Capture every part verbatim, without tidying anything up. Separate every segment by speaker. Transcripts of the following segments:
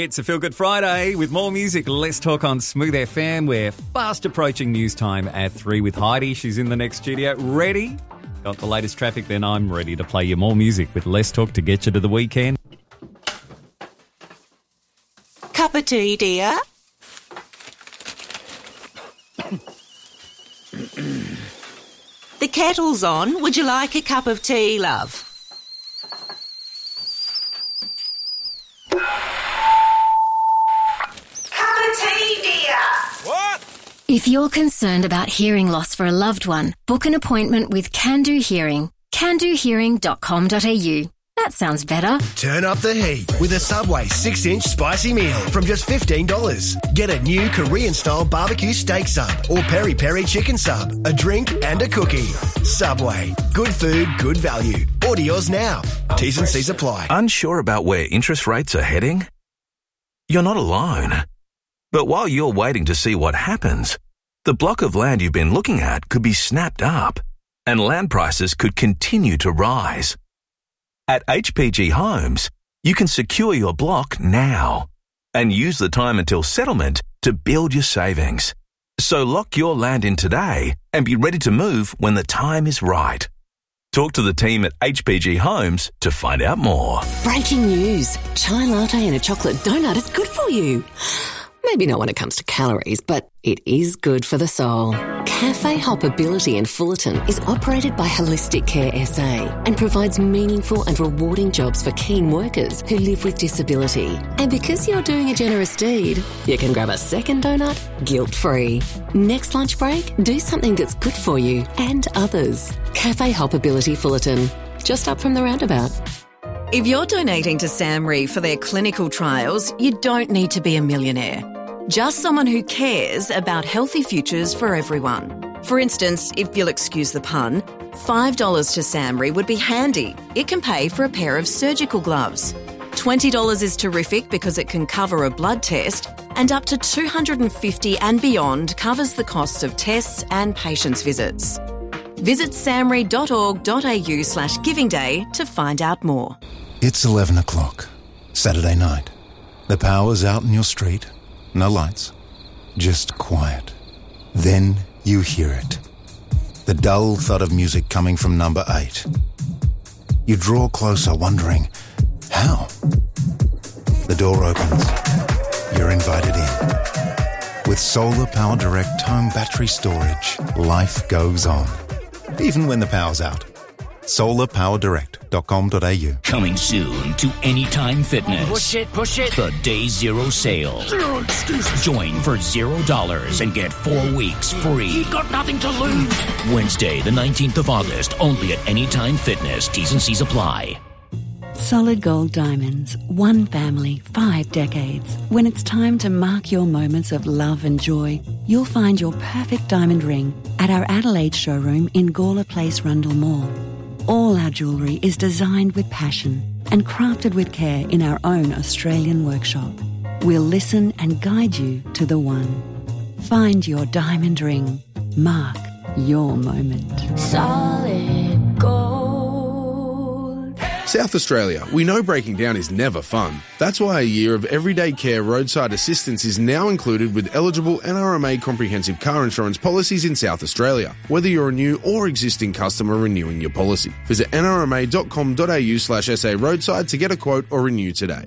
Speaker 1: It's a Feel Good Friday with more music. Let's talk on Smooth F M. We're fast approaching news time at three with Heidi. She's in the next studio. Ready? Got the latest traffic? Then I'm ready to play you more music with Let's Talk to get you to the weekend.
Speaker 2: Cup of tea, dear? The kettle's on. Would you like a cup of tea, love?
Speaker 3: If you're concerned about hearing loss for a loved one, book an appointment with Can Do Hearing. can do hearing dot com dot a u. That sounds better.
Speaker 4: Turn up the heat with a Subway six inch spicy meal from just fifteen dollars. Get a new Korean-style barbecue steak sub or peri-peri chicken sub, a drink and a cookie. Subway. Good food, good value. Order yours now. T's and C's apply.
Speaker 5: Unsure about where interest rates are heading? You're not alone. But while you're waiting to see what happens, the block of land you've been looking at could be snapped up and land prices could continue to rise. At H P G Homes, you can secure your block now and use the time until settlement to build your savings. So lock your land in today and be ready to move when the time is right. Talk to the team at H P G Homes to find out more.
Speaker 6: Breaking news. Chai latte and a chocolate donut is good for you. Maybe not when it comes to calories, but it is good for the soul. Cafe Hoppability in Fullerton is operated by Holistic Care S A and provides meaningful and rewarding jobs for keen workers who live with disability. And because you're doing a generous deed, you can grab a second donut guilt-free. Next lunch break, do something that's good for you and others. Cafe Hoppability Fullerton, just up from the roundabout.
Speaker 7: If you're donating to SAMRE for their clinical trials, you don't need to be a millionaire. Just someone who cares about healthy futures for everyone. For instance, if you'll excuse the pun, five dollars to SAMRE would be handy. It can pay for a pair of surgical gloves. twenty dollars is terrific because it can cover a blood test, and up to two hundred fifty dollars and beyond covers the costs of tests and patients' visits. Visit samre dot org dot a u slash giving day to find out more.
Speaker 8: It's eleven o'clock, Saturday night. The power's out in your street. No lights. Just quiet. Then you hear it. The dull thud of music coming from number eight. You draw closer, wondering, how? The door opens. You're invited in. With Solar Power Direct home battery storage, life goes on. Even when the power's out. solar power direct dot com dot a u.
Speaker 9: Coming soon to Anytime Fitness.
Speaker 10: Push it, push it.
Speaker 9: The Day Zero Sale.
Speaker 10: Zero excuses.
Speaker 9: Join for zero dollars and get four weeks free.
Speaker 10: You've got nothing to lose.
Speaker 9: Wednesday, the nineteenth of August, only at Anytime Fitness. T's and C's apply.
Speaker 11: Solid Gold Diamonds. One family, five decades. When it's time to mark your moments of love and joy, you'll find your perfect diamond ring at our Adelaide showroom in Gawler Place, Rundle Mall. All our jewellery is designed with passion and crafted with care in our own Australian workshop. We'll listen and guide you to the one. Find your diamond ring. Mark your moment.
Speaker 12: Solid Gold.
Speaker 13: South Australia, we know breaking down is never fun. That's why a year of everyday care roadside assistance is now included with eligible N R M A comprehensive car insurance policies in South Australia, whether you're a new or existing customer renewing your policy. Visit n r m a dot com dot a u slash s a roadside to get a quote or renew today.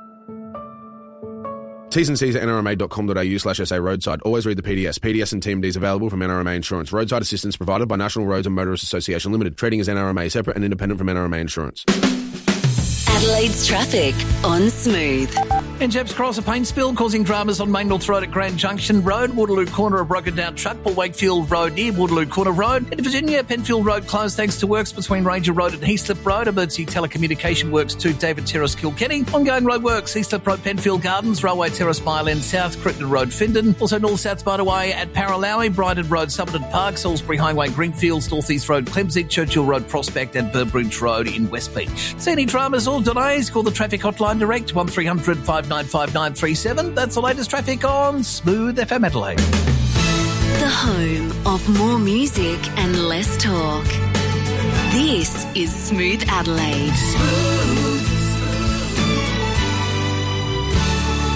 Speaker 13: T's and C's at n r m a dot com dot a u slash s a roadside. Always read the P D S. P D S and T M Ds available from N R M A Insurance. Roadside assistance provided by National Roads and Motorists Association Limited. Trading as N R M A, separate and independent from N R M A Insurance.
Speaker 3: Adelaide's traffic on Smooth.
Speaker 14: In Jeps Cross, a paint spill causing dramas on Main North Road at Grand Junction Road. Waterloo Corner, a broken down truck. Paul Wakefield Road near Waterloo Corner Road. In Virginia, Penfield Road closed thanks to works between Ranger Road and Heathslip Road. Emergency telecommunication works to David Terrace, Kilkenny. Ongoing road works, Heathslip Road, Penfield Gardens, Railway Terrace, Mile End South, Crittenden Road, Findon. Also North-South Motorway at Paralowie, Bryden Road, Somerton Park, Salisbury Highway, Greenfields, North East Road, Clemsig, Churchill Road, Prospect and Burbridge Road in West Beach. See any dramas or delays? Call the traffic hotline direct, one three hundred five nine five nine three seven. That's the latest traffic on Smooth F M Adelaide.
Speaker 3: The home of more music and less talk. This is Smooth Adelaide. Smooth.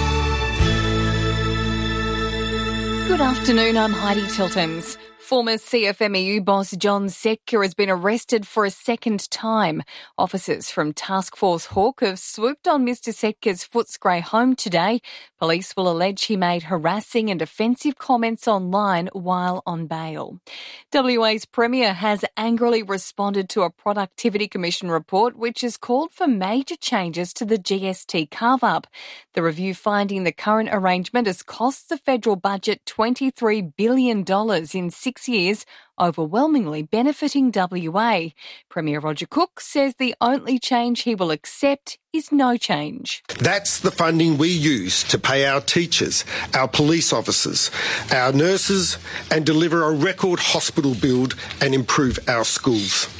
Speaker 15: Good afternoon, I'm Heidi Tiltons. Former C F M E U boss John Setka has been arrested for a second time. Officers from Task Force Hawk have swooped on Mister Setka's Footscray home today. Police will allege he made harassing and offensive comments online while on bail. W A's Premier has angrily responded to a Productivity Commission report which has called for major changes to the G S T carve-up. The review finding the current arrangement has cost the federal budget twenty-three billion dollars in six years, overwhelmingly benefiting W A. Premier Roger Cook says the only change he will accept is no change.
Speaker 16: That's the funding we use to pay our teachers, our police officers, our nurses, and deliver a record hospital build and improve our schools.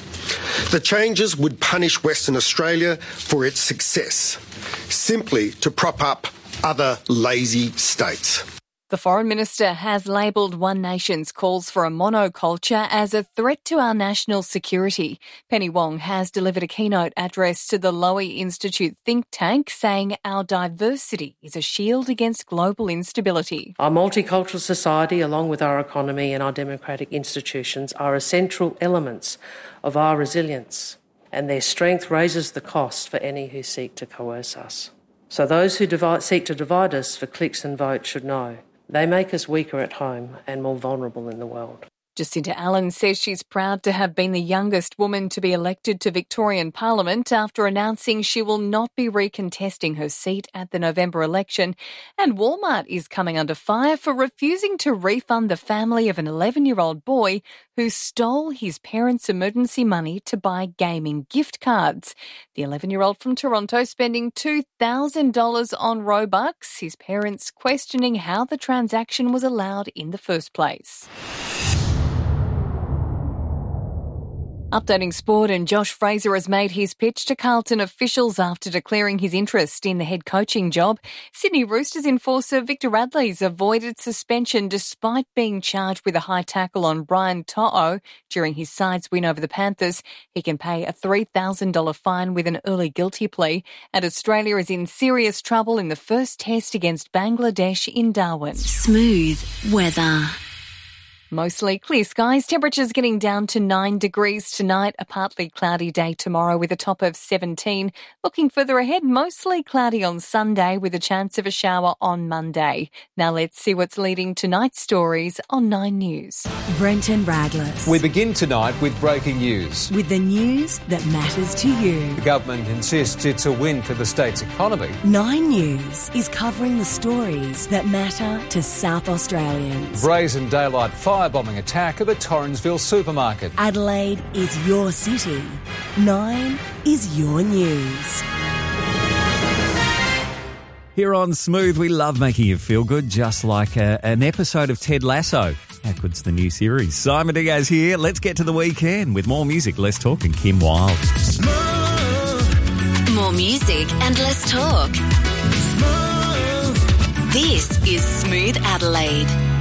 Speaker 16: The changes would punish Western Australia for its success, simply to prop up other lazy states.
Speaker 15: The Foreign Minister has labelled One Nation's calls for a monoculture as a threat to our national security. Penny Wong has delivered a keynote address to the Lowy Institute think tank saying our diversity is a shield against global instability.
Speaker 17: Our multicultural society, along with our economy and our democratic institutions, are essential elements of our resilience, and their strength raises the cost for any who seek to coerce us. So those who divide, seek to divide us for clicks and votes should know they make us weaker at home and more vulnerable in the world.
Speaker 15: Jacinta Allen says she's proud to have been the youngest woman to be elected to Victorian Parliament after announcing she will not be recontesting her seat at the November election. And Walmart is coming under fire for refusing to refund the family of an eleven-year-old boy who stole his parents' emergency money to buy gaming gift cards. The eleven-year-old from Toronto spending two thousand dollars on Robux, his parents questioning how the transaction was allowed in the first place. Updating sport, and Josh Fraser has made his pitch to Carlton officials after declaring his interest in the head coaching job. Sydney Roosters enforcer Victor Radley's avoided suspension despite being charged with a high tackle on Brian To'o during his side's win over the Panthers. He can pay a three thousand dollars fine with an early guilty plea, and Australia is in serious trouble in the first test against Bangladesh in Darwin.
Speaker 3: Smooth weather.
Speaker 15: Mostly clear skies, temperatures getting down to nine degrees tonight, a partly cloudy day tomorrow with a top of seventeen. Looking further ahead, mostly cloudy on Sunday with a chance of a shower on Monday. Now let's see what's leading tonight's stories on Nine News.
Speaker 18: Brenton Radless.
Speaker 19: We begin tonight with breaking news.
Speaker 18: With the news that matters to you.
Speaker 19: The government insists it's a win for the state's economy.
Speaker 18: Nine News is covering the stories that matter to South Australians.
Speaker 19: Brazen daylight fire bombing attack at the Torrensville supermarket.
Speaker 18: Adelaide is your city. Nine is your news.
Speaker 1: Here on Smooth, we love making you feel good, just like a, an episode of Ted Lasso. How good's the new series? Simon Diaz here. Let's get to the weekend with more music, less talk, and Kim Wilde.
Speaker 3: Smooth. More music and less talk. Smooth. This is Smooth Adelaide.